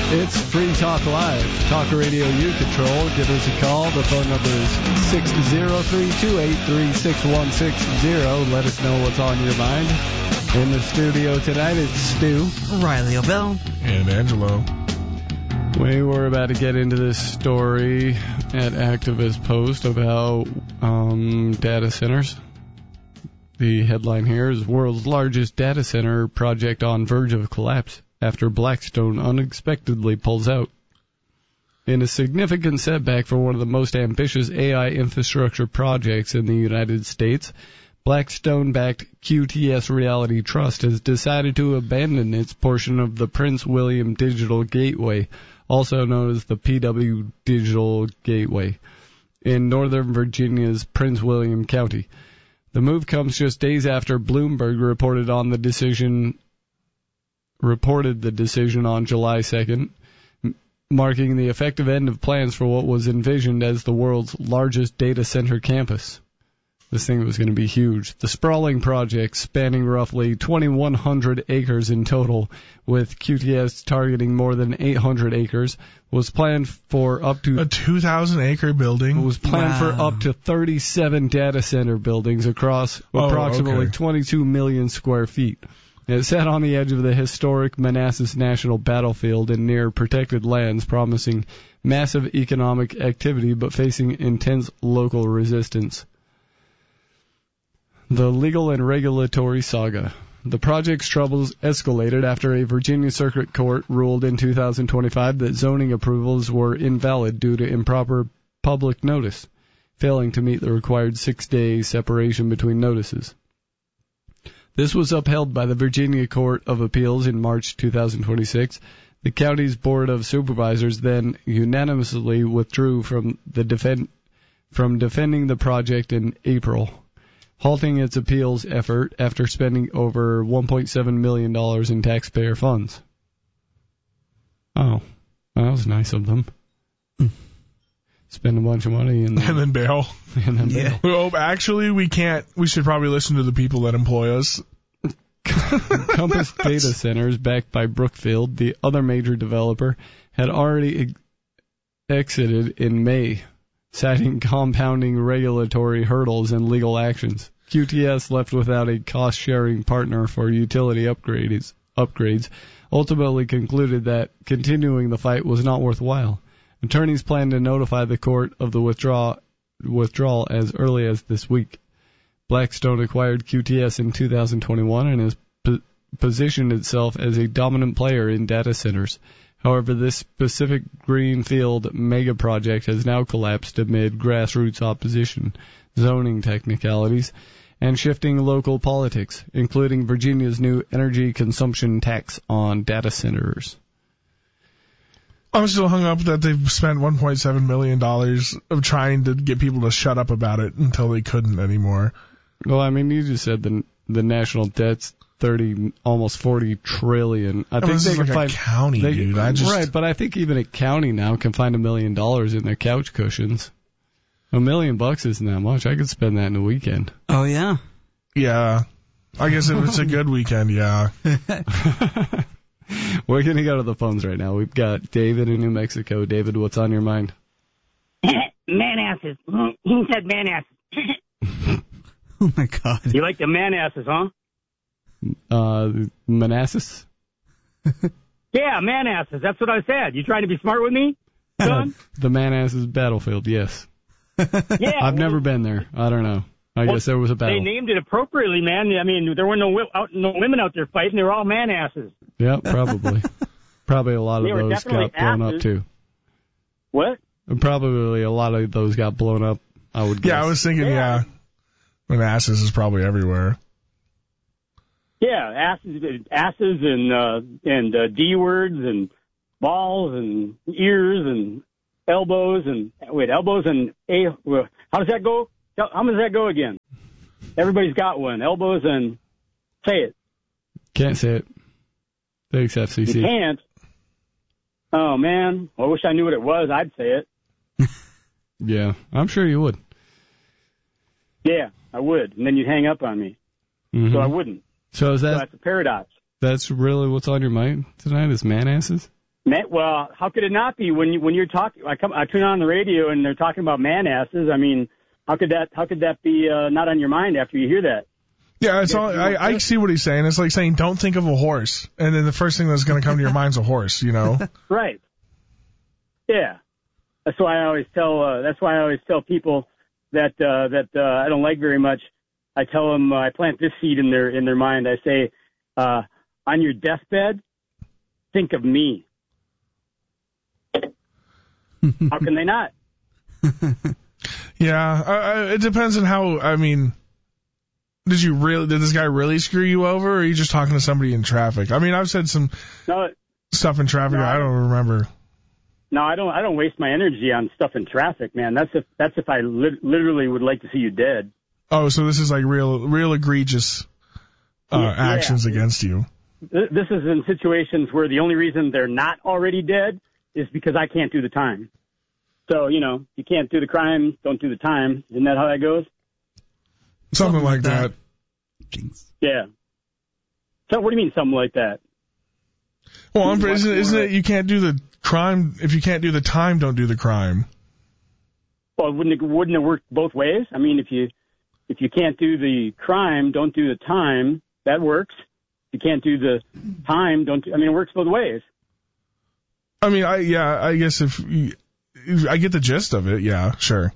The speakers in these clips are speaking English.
It's Free Talk Live. Talk Radio you control. Give us a call. The phone number is 603-283-6160. Let us know what's on your mind. In the studio tonight, it's Stu, Riley O'Bell, and Angelo. We were about to get into this story at Activist Post about data centers. The headline here is World's Largest Data Center Project on Verge of Collapse after Blackstone unexpectedly pulls out. In a significant setback for one of the most ambitious AI infrastructure projects in the United States, Blackstone-backed QTS Reality Trust has decided to abandon its portion of the Prince William Digital Gateway, also known as the PW Digital Gateway, in Northern Virginia's Prince William County. The move comes just days after Bloomberg reported the decision on July 2nd, marking the effective end of plans for what was envisioned as the world's largest data center campus. This thing was going to be huge. The sprawling project, spanning roughly 2,100 acres in total, with QTS targeting more than 800 acres, was planned for up to... A 2,000-acre building? It was planned for up to 37 data center buildings across approximately 22 million square feet. It sat on the edge of the historic Manassas National Battlefield and near protected lands, promising massive economic activity but facing intense local resistance. The legal and regulatory saga. The project's troubles escalated after a Virginia Circuit Court ruled in 2025 that zoning approvals were invalid due to improper public notice, failing to meet the required 6-day separation between notices. This was upheld by the Virginia Court of Appeals in March 2026. The county's Board of Supervisors then unanimously withdrew from defending the project in April, halting its appeals effort after spending over $1.7 million in taxpayer funds. Oh, that was nice of them. Spend a bunch of money and then bail. Bail. Well, actually, we can't. We should probably listen to the people that employ us. Compass Data Centers, backed by Brookfield, the other major developer, had already exited in May, citing compounding regulatory hurdles and legal actions. QTS, left without a cost-sharing partner for utility upgrades, ultimately concluded that continuing the fight was not worthwhile. Attorneys plan to notify the court of the withdrawal as early as this week. Blackstone acquired QTS in 2021 and has positioned itself as a dominant player in data centers. However, this specific greenfield mega project has now collapsed amid grassroots opposition, zoning technicalities, and shifting local politics, including Virginia's new energy consumption tax on data centers. I'm still hung up that they've spent $1.7 million of trying to get people to shut up about it until they couldn't anymore. Well, I mean, you just said the national debt's almost 40 trillion. I think they can find a county, dude. Right, but I think even a county now can find $1 million in their couch cushions. $1 million isn't that much. I could spend that in a weekend. Oh, yeah? Yeah. I guess if it's a good weekend, yeah. We're going to go to the phones right now. We've got David in New Mexico. David, what's on your mind? Man-asses. He said man-asses. Oh, my God. You like the man-asses, huh? Manassas? Yeah, man-asses. That's what I said. You trying to be smart with me, son? The Manassas battlefield, yes. Yeah. I've never been there. I don't know. I guess there was a battle. They named it appropriately, man. I mean, there were no women out there fighting. They were all man-asses. Yeah, probably. Probably a lot of those got blown up, too. What? Probably a lot of those got blown up, I would guess. Yeah, I was thinking, Manassas is probably everywhere. Yeah, asses and D words and balls and ears and elbows and elbows and how does that go? How does that go again? Everybody's got one. Elbows and say it. Can't say it. Thanks, FCC. You can't. Oh man, I wish I knew what it was. I'd say it. Yeah, I'm sure you would. Yeah, I would, and then you'd hang up on me. Mm-hmm. So I wouldn't. So that's a paradox. That's really what's on your mind tonight is man-asses? Man, well, how could it not be when you're talking? I turn on the radio and they're talking about man asses. I mean, how could that be not on your mind after you hear that? Yeah, it's all. I see what he's saying. It's like saying, "Don't think of a horse," and then the first thing that's going to come to your mind's a horse. You know? Right. Yeah. That's why I always tell people that I don't like very much. I tell them I plant this seed in their mind. I say, on your deathbed, think of me. How can they not? Yeah, it depends on how. I mean, did this guy really screw you over, or are you just talking to somebody in traffic? I mean, I've said some stuff in traffic. I don't remember. No, I don't waste my energy on stuff in traffic, man. That's if I literally would like to see you dead. Oh, so this is like real egregious actions against you. This is in situations where the only reason they're not already dead is because I can't do the time. So, you can't do the crime, don't do the time. Isn't that how that goes? Something like that. Jinx. Yeah. So what do you mean something like that? Well, isn't it you can't do the crime if you can't do the time, don't do the crime? Well, wouldn't it work both ways? I mean, if you can't do the crime, don't do the time. That works. If you can't do the time, it works both ways. I mean, I guess if I get the gist of it, yeah, sure.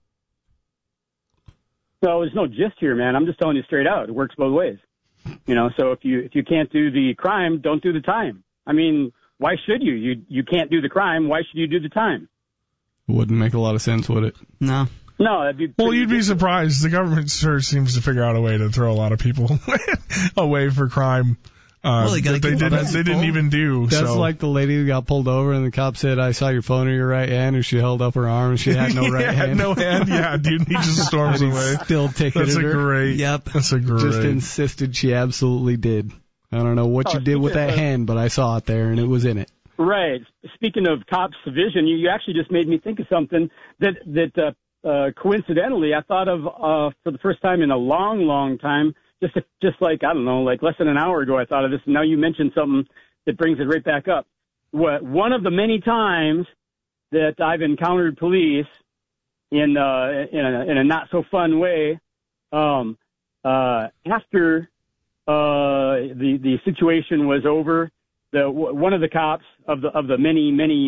So there's no gist here, man. I'm just telling you straight out. It works both ways. So if you can't do the crime, don't do the time. I mean, why should you? You can't do the crime. Why should you do the time? Wouldn't make a lot of sense, would it? No. No, that'd be. Well, you'd be surprised. The government sure seems to figure out a way to throw a lot of people away for crime. That they didn't even do. That's like the lady who got pulled over and the cop said, "I saw your phone in your right hand," and she held up her arm and she had no right hand. No hand. Yeah, dude, he just storms away. Still ticketed her. Yep. That's a great. Just insisted she absolutely did. I don't know what you did with that hand, but I saw it there and it was in it. Right. Speaking of cops' vision, you actually just made me think of something that coincidentally I thought of for the first time in a long, long time. Just like, I don't know, like less than an hour ago I thought of this, and now you mentioned something that brings it right back up. One of the many times that I've encountered police in a not so fun way, after the situation was over, one of the cops of the many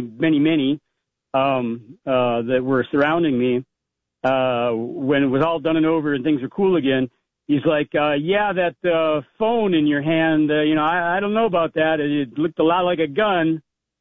that were surrounding me, when it was all done and over and things were cool again, he's like, that phone in your hand, I don't know about that. It looked a lot like a gun.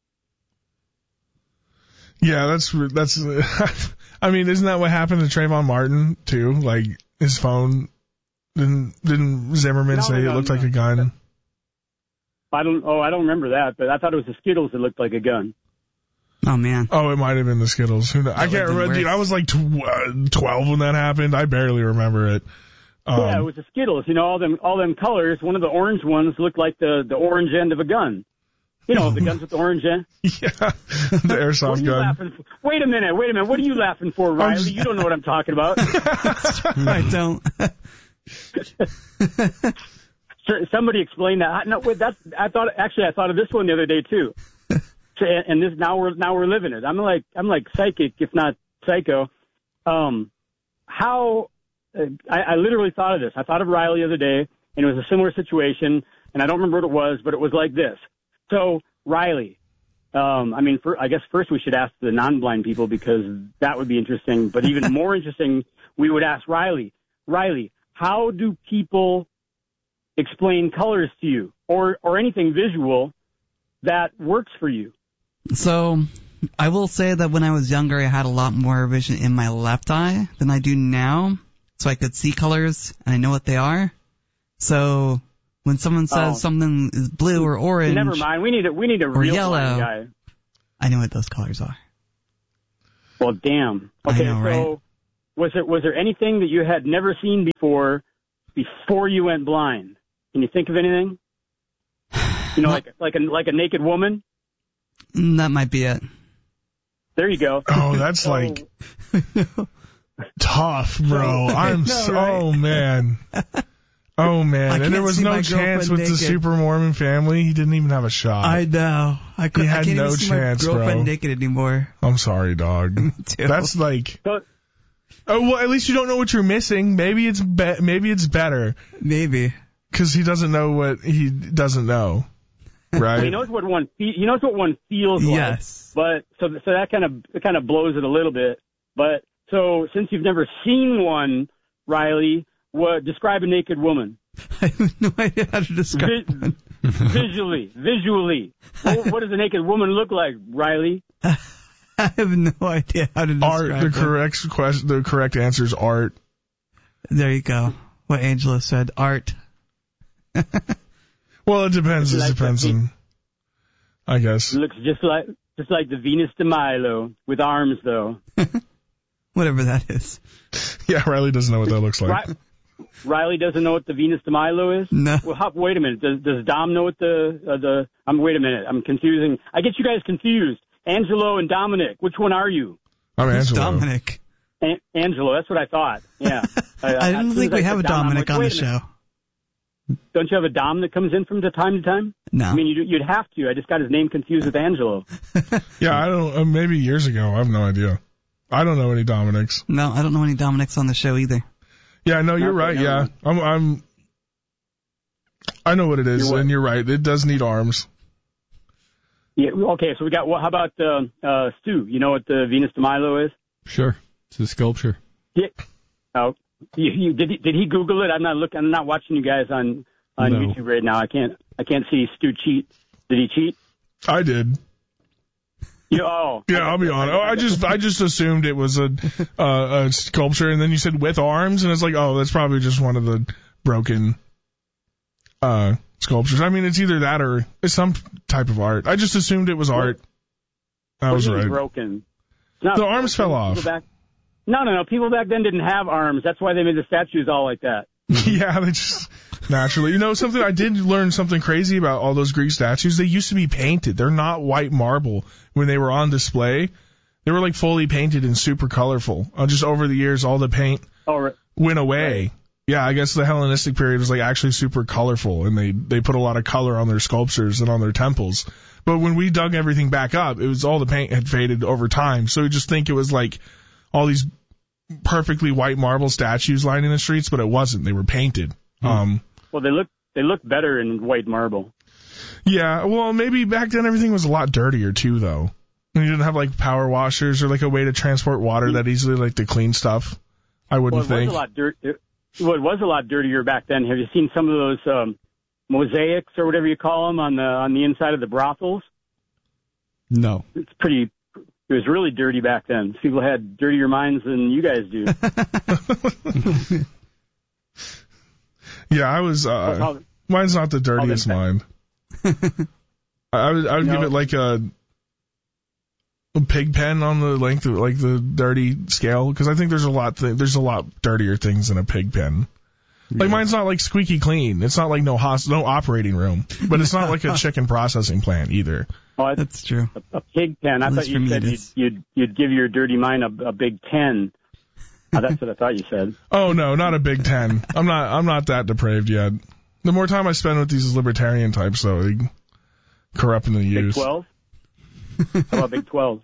Yeah, that's. I mean, isn't that what happened to Trayvon Martin too? Like his phone, didn't Zimmerman say it looked like a gun? I don't remember that, but I thought it was the Skittles that looked like a gun. Oh man. Oh, it might have been the Skittles. Who knows? I can't remember. Dude, I was like 12 when that happened. I barely remember it. Yeah, it was the Skittles. All them colors. One of the orange ones looked like the orange end of a gun. The guns with the orange end. Yeah, the airsoft gun. Wait a minute. What are you laughing for, Riley? You don't know what I'm talking about. I don't. Somebody explain that. No, wait, I thought of this one the other day too. And this now we're living it. I'm like psychic, if not psycho. I literally thought of this. I thought of Riley the other day, and it was a similar situation, and I don't remember what it was, but it was like this. So, Riley, I guess first we should ask the non-blind people because that would be interesting, but even more interesting, we would ask Riley. Riley, how do people explain colors to you or anything visual that works for you? So, I will say that when I was younger, I had a lot more vision in my left eye than I do now. So I could see colors, and I know what they are. So when someone says something is blue or orange, never mind. We need a real yellow guy. I know what those colors are. Well, damn. Okay, I know, right? So was there anything that you had never seen before you went blind? Can you think of anything? Like a naked woman? That might be it. There you go. Oh, that's like tough, bro. Man. Oh, man. And there was no chance with the Super Mormon family. He didn't even have a shot. I know. I had can't no even see chance, my girlfriend bro. naked anymore. I'm sorry, dog. Me too. That's like... Oh, well, at least you don't know what you're missing. Maybe it's better. Maybe. Because he doesn't know what he doesn't know. Right? He knows what one feels like. Yes. But so that kind of blows it a little bit. But so since you've never seen one, Riley, describe a naked woman. I have no idea how to describe one. Visually. What does a naked woman look like, Riley? I have no idea how to describe art. The correct answer is art. There you go. What Angela said, art. Well, it depends. It depends on, I guess. It looks just like the Venus de Milo with arms, though. Whatever that is. Yeah, Riley doesn't know what that looks like. Riley doesn't know what the Venus de Milo is? No. Well, wait a minute. Does Dom know what wait a minute. I'm confusing. I get you guys confused. Angelo and Dominic. Which one are you? I'm Angelo. Dominic. Angelo. That's what I thought. Yeah. I don't think we have a Dominic on the show. Don't you have a Dom that comes in from time to time? No. I mean, you'd have to. I just got his name confused with Angelo. Yeah, I don't. Maybe years ago. I have no idea. I don't know any Dominics. No, I don't know any Dominics on the show either. Yeah, no, you're right. Yeah, I know what it is, and you're right. It does need arms. Yeah. Okay. So we got. How about Stu? You know what the Venus de Milo is? Sure. It's a sculpture. Yeah. Oh. Did he Google it? I'm not watching you guys on No. YouTube right now. I can't see Stu cheat. Did he cheat? I did. Yeah, I'll be honest. I just assumed it was a sculpture, and then you said with arms, and it's like, oh, that's probably just one of the broken sculptures. I mean, it's either that or it's some type of art. I just assumed it was art. I was right. Broken. The arms fell off. No. People back then didn't have arms. That's why they made the statues all like that. Yeah, they just naturally. You know something? I did learn something crazy about all those Greek statues. They used to be painted. They're not white marble when they were on display. They were like fully painted and super colorful. Just over the years, all the paint went away. Right. Yeah, I guess the Hellenistic period was like actually super colorful, and they put a lot of color on their sculptures and on their temples. But when we dug everything back up, it was all the paint had faded over time. So you just think it was like all these perfectly white marble statues lining the streets, but it wasn't. They were painted. Well, they look better in white marble. Yeah, well, maybe back then everything was a lot dirtier too, though. And you didn't have like power washers or like a way to transport water that easily, like to clean stuff. I wouldn't think. It was a lot dirtier back then. Have you seen some of those mosaics or whatever you call them on the inside of the brothels? No. It was really dirty back then. People had dirtier minds than you guys do. Yeah, I was. Mine's not the dirtiest mind. I would give it like a pig pen on the length of like the dirty scale, because I think there's a lot dirtier things than a pig pen. Like mine's not like squeaky clean. It's not like no operating room, but it's not like a chicken processing plant either. Oh, that's true. A pig pen. I thought you said you'd give your dirty mind a big 10. That's what I thought you said. Oh no, not a big 10. I'm not that depraved yet. The more time I spend with these libertarian types, though, they corrupting the youth. Big 12? How about Big 12?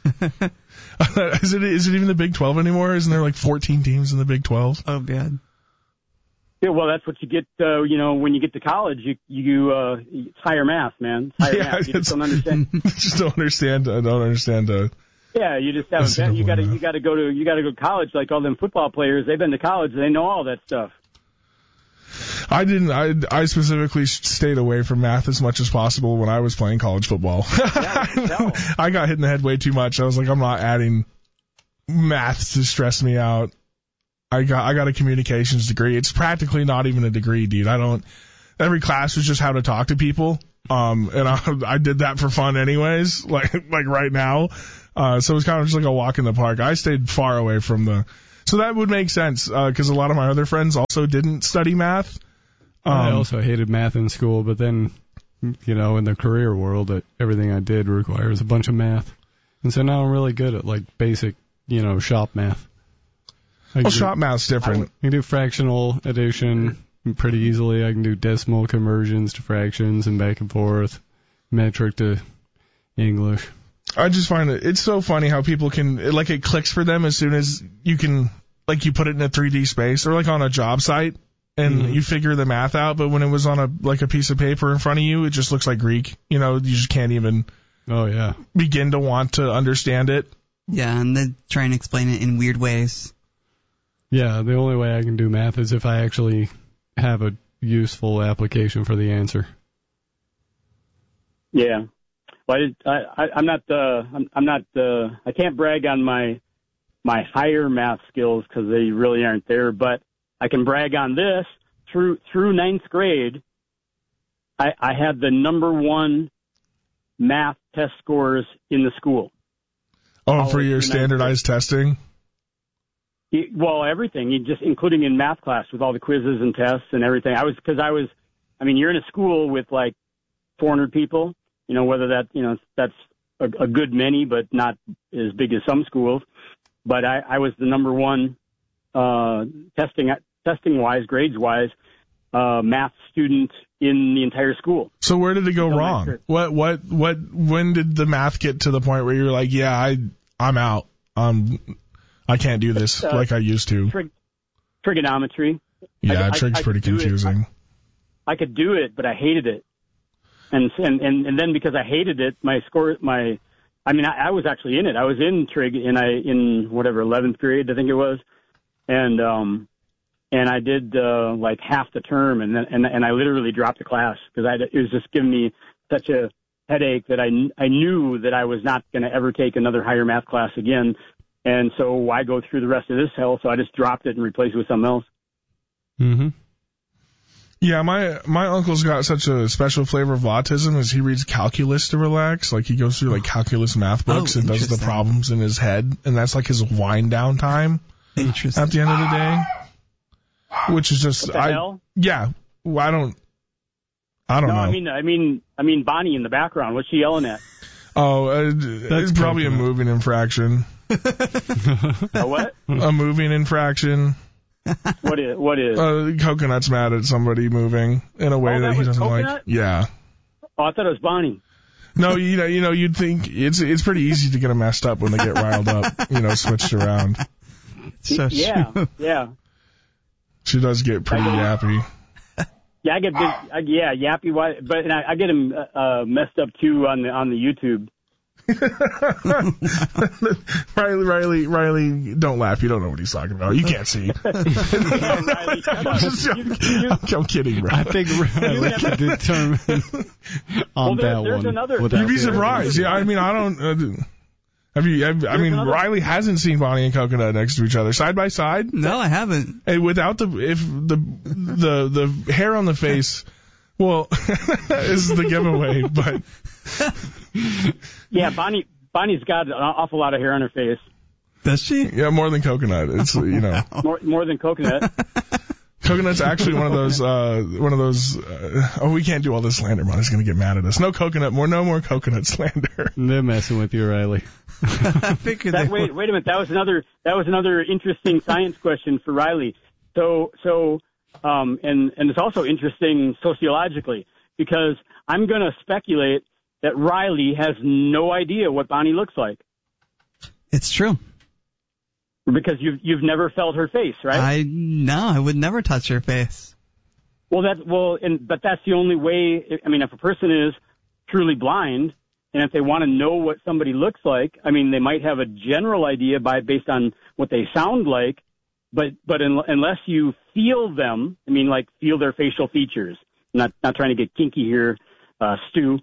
Is it even the Big 12 anymore? Isn't there like 14 teams in the Big 12? Oh, bad. Yeah, well, that's what you get, when you get to college. It's higher math, man. It's higher math. You just don't understand. I don't understand. Yeah, you just have you got to go to college like all them football players. They've been to college. They know all that stuff. I didn't. I specifically stayed away from math as much as possible when I was playing college football. Yeah, I got hit in the head way too much. I was like, I'm not adding math to stress me out. I got a communications degree. It's practically not even a degree, dude. Every class was just how to talk to people. And I did that for fun anyways, like right now. So it was kind of just like a walk in the park. I stayed far away from so that would make sense, cause a lot of my other friends also didn't study math. I also hated math in school, but then, in the career world, everything I did requires a bunch of math. And so now I'm really good at like basic, shop math. Shop math's different. You do fractional addition, pretty easily. I can do decimal conversions to fractions and back and forth, metric to English. I just find it's so funny how people can, like, it clicks for them as soon as you can, like, you put it in a 3D space or like on a job site and you figure the math out. But when it was on a piece of paper in front of you, it just looks like Greek. You know, you just can't even begin to want to understand it. Yeah, and they try and explain it in weird ways. Yeah, the only way I can do math is if I actually have a useful application for the answer. Yeah. Well, I'm not. I can't brag on my higher math skills because they really aren't there. But I can brag on this. Through ninth grade, I had the number one math test scores in the school. Oh, for your standardized testing? Well, everything, including in math class with all the quizzes and tests and everything. You're in a school with like 400 people. You know, whether that's a good many, but not as big as some schools. But I was the number one testing-wise, grades-wise, math student in the entire school. So where did it go wrong? When did the math get to the point where you're like, yeah, I'm out. I can't do this like I used to. Trigonometry. Yeah, trig's pretty confusing. I could do it, but I hated it. And then because I hated it, I was actually in it. I was in trig in 11th period, I think it was. And I did like half the term, and I literally dropped the class because it was just giving me such a headache that I knew that I was not going to ever take another higher math class again. And so why go through the rest of this hell? So I just dropped it and replaced it with something else. Mm-hmm. Yeah, my uncle's got such a special flavor of autism as he reads calculus to relax. Like, he goes through like calculus math books and does the problems in his head, and that's like his wind down time. Interesting. At the end of the day, which is just what the hell? Yeah, well, I don't know. I mean Bonnie in the background. What's she yelling at? Oh, it's probably a moving infraction. A what? A moving infraction. What is? Coconut's mad at somebody moving in a way that he doesn't Coconut? like. Yeah. Oh, I thought it was Bonnie. No, you'd think it's pretty easy to get them messed up when they get riled up, switched around. So yeah. She does get pretty yappy. Yeah, I get yappy, but I get him messed up too on the YouTube. Riley, don't laugh. You don't know what he's talking about. You can't see. Riley, I'm kidding, bro. I think Riley can determine on that one. You'd be surprised. Yeah, I mean, I don't. Riley hasn't seen Bonnie and Coconut next to each other side by side. No, I haven't. And without the hair on the face, well, is the giveaway. But yeah, Bonnie's got an awful lot of hair on her face. Does she? Yeah, more than Coconut. It's more than Coconut. Coconut's actually one of those. We can't do all this slander. Bonnie's going to get mad at us. No more Coconut slander. They're messing with you, Riley. I figured wait a minute. That was another interesting science question for Riley. So, and it's also interesting sociologically because I'm going to speculate that Riley has no idea what Bonnie looks like. It's true. Because you've never felt her face, right? I would never touch her face. But that's the only way. I mean, if a person is truly blind, and if they want to know what somebody looks like, I mean, they might have a general idea based on what they sound like, but unless you feel them, I mean, like feel their facial features. I'm not trying to get kinky here, Stu.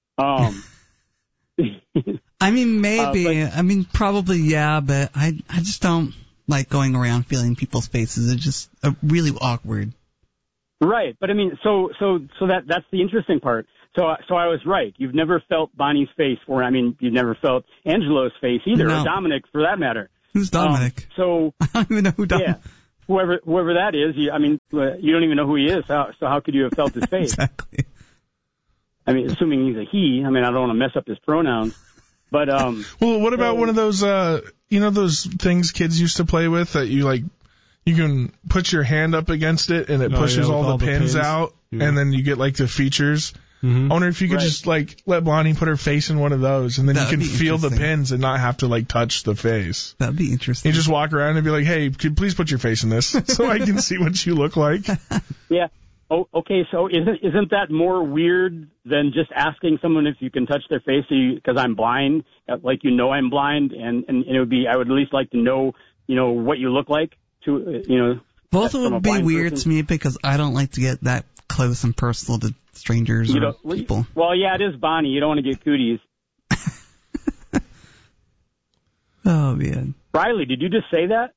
I mean, maybe. Probably, yeah, but I just don't like going around feeling people's faces. It's just really awkward. Right, but I mean, so that's the interesting part. So I was right. You've never felt Bonnie's face, you've never felt Angelo's face either, no. Or Dominic for that matter. Who's Dominic? So I don't even know who Dominic. Yeah, whoever that is. You don't even know who he is. So how could you have felt his face? Exactly. I mean, assuming he's a he. I mean, I don't want to mess up his pronouns. But well, what about one of those those things kids used to play with that you you can put your hand up against it and it pushes all the pins out, and then you get like the features. I wonder if you could just like let Bonnie put her face in one of those, and then you can feel the pins and not have to like touch the face. That'd be interesting. You just walk around and be like, "Hey, please put your face in this so I can see what you look like." Yeah. Oh, okay. So isn't that more weird than just asking someone if you can touch their face because I'm blind? Like I'm blind, and it would be I would at least like to know what you look like to Both would be weird to me because I don't like to get that close and personal to strangers or people. Well, yeah, it is Bonnie. You don't want to get cooties. Oh, man. Riley, did you just say that?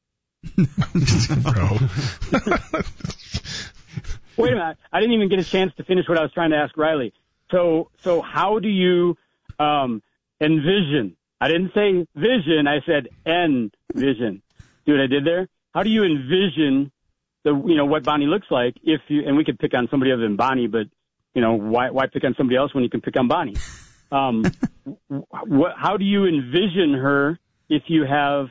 No. Wait a minute. I didn't even get a chance to finish what I was trying to ask Riley. So how do you envision? I didn't say vision. I said envision. See what I did there? How do you envision what Bonnie looks like and we could pick on somebody other than Bonnie, but why pick on somebody else when you can pick on Bonnie? How do you envision her if you have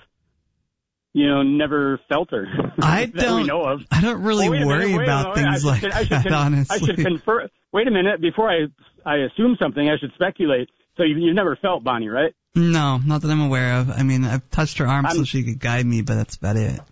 never felt her? I that we know of. I don't really worry about things like that, honestly. I should confer. Wait a minute. Before I assume something, I should speculate. So you've never felt Bonnie, right? No, not that I'm aware of. I mean, I've touched her arm so she could guide me, but that's about it.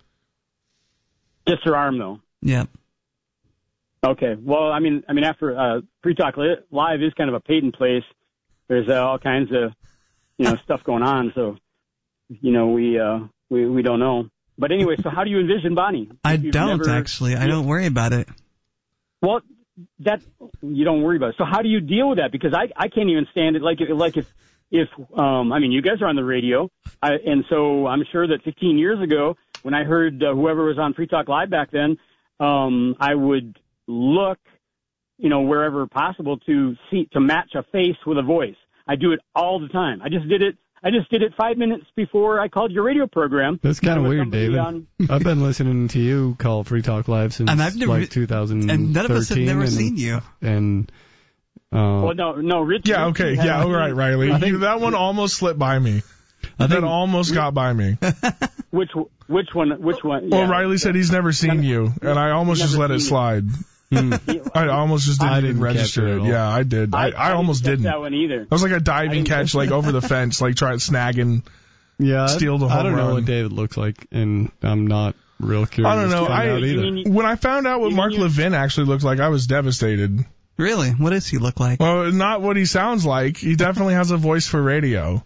Just her arm, though? Yep. Okay. Well, I mean, after Free Talk Live is kind of a patent place. There's all kinds of, stuff going on. So, we don't know. But anyway, so how do you envision Bonnie? I don't actually. I don't worry about it. Well, that you don't worry about it. So how do you deal with that? Because I can't even stand it. Like if you guys are on the radio, and so I'm sure that 15 years ago when I heard whoever was on Free Talk Live back then, I would look, wherever possible to match a face with a voice. I do it all the time. I just did it 5 minutes before I called your radio program. That's kind of weird, David. I've been listening to you call Free Talk Live since 2013. And none of us have never seen you. And well, no, Rich. Yeah, okay, yeah, all right, Riley. I think that one almost slipped by me. That almost got by me. Which one? Well, Riley said he's never seen you, and I almost just let it slide. I almost just didn't register it. Yeah, I did. I almost didn't. That one either. I was like a diving catch, like over the fence, like trying to snag and steal the home run. I don't know what David looks like, and I'm not real curious. I don't know. When I found out what Mark Levin actually looked like, I was devastated. Really? What does he look like? Well, not what he sounds like. He definitely has a voice for radio.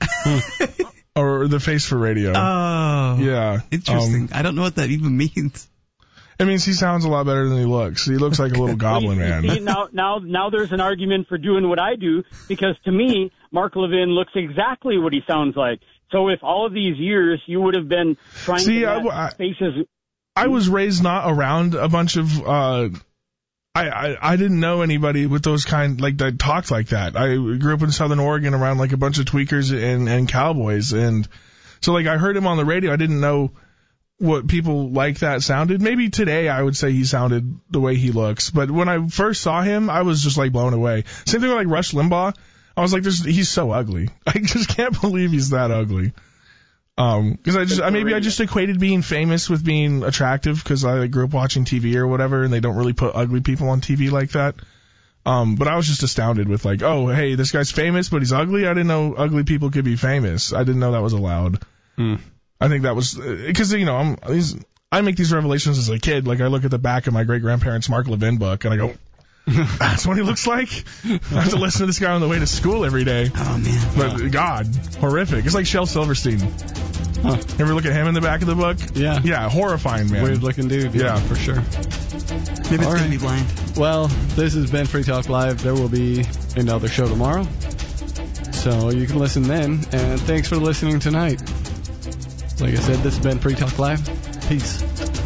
Or the face for radio. Oh. Yeah. Interesting. I don't know what that even means. It means he sounds a lot better than he looks. He looks like a little goblin man. See, now there's an argument for doing what I do, because to me, Mark Levin looks exactly what he sounds like. So if all of these years you would have been trying to match faces... I was raised not around a bunch of... I didn't know anybody with those that talked like that. I grew up in Southern Oregon around like a bunch of tweakers and cowboys, and so I heard him on the radio. I didn't know what people like that sounded. Maybe today I would say he sounded the way he looks, but when I first saw him, I was just blown away. Same thing with Rush Limbaugh. I was like, he's so ugly. I just can't believe he's that ugly. Because I just equated being famous with being attractive, because I grew up watching TV or whatever, and they don't really put ugly people on TV like that. But I was just astounded with oh, hey, this guy's famous, but he's ugly. I didn't know ugly people could be famous. I didn't know that was allowed. I think that was because I make these revelations as a kid. I look at the back of my great grandparents' Mark Levin book, and I go, that's what he looks like? I have to listen to this guy on the way to school every day. Oh, man. But, God, horrific. It's like Shel Silverstein. Huh. You ever look at him in the back of the book? Yeah. Yeah, horrifying, man. Weird-looking dude. Yeah, for sure. Maybe it's going to be blind. Well, this has been Free Talk Live. There will be another show tomorrow, so you can listen then. And thanks for listening tonight. Like I said, this has been Free Talk Live. Peace.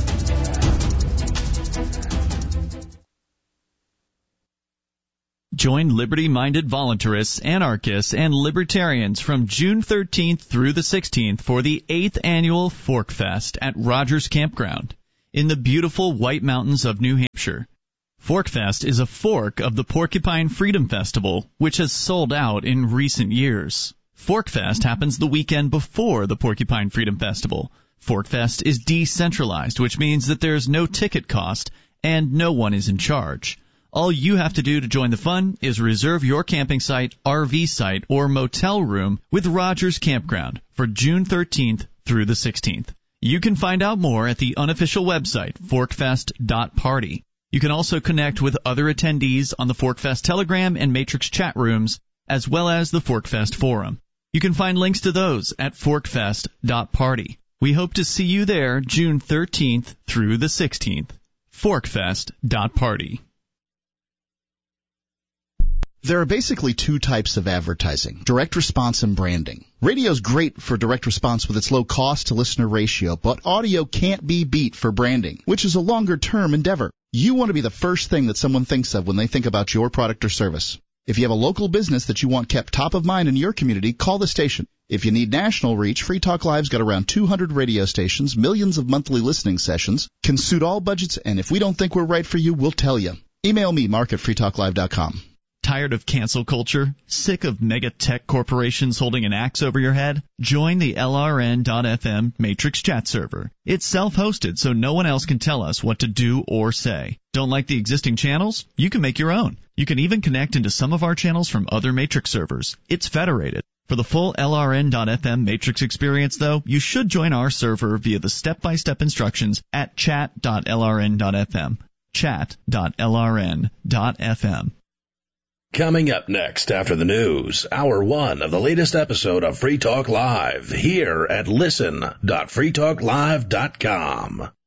Join liberty-minded voluntarists, anarchists, and libertarians from June 13th through the 16th for the 8th annual Fork Fest at Rogers Campground in the beautiful White Mountains of New Hampshire. Fork Fest is a fork of the Porcupine Freedom Festival, which has sold out in recent years. Fork Fest happens the weekend before the Porcupine Freedom Festival, ForkFest is decentralized, which means that there's no ticket cost and no one is in charge. All you have to do to join the fun is reserve your camping site, RV site, or motel room with Rogers Campground for June 13th through the 16th. You can find out more at the unofficial website, forkfest.party. You can also connect with other attendees on the ForkFest Telegram and Matrix chat rooms, as well as the ForkFest forum. You can find links to those at forkfest.party. We hope to see you there June 13th through the 16th. forkfest.party. There are basically two types of advertising, direct response and branding. Radio's great for direct response with its low cost to listener ratio, but audio can't be beat for branding, which is a longer-term endeavor. You want to be the first thing that someone thinks of when they think about your product or service. If you have a local business that you want kept top of mind in your community, call the station. If you need national reach, Free Talk Live's got around 200 radio stations, millions of monthly listening sessions, can suit all budgets, and if we don't think we're right for you, we'll tell you. Email me, mark@freetalklive.com. Tired of cancel culture? Sick of mega tech corporations holding an axe over your head? Join the LRN.FM Matrix chat server. It's self-hosted, so no one else can tell us what to do or say. Don't like the existing channels? You can make your own. You can even connect into some of our channels from other Matrix servers. It's federated. For the full LRN.FM Matrix experience, though, you should join our server via the step-by-step instructions at chat.lrn.fm. chat.lrn.fm. Coming up next after the news, Hour 1 of the latest episode of Free Talk Live, here at listen.freetalklive.com.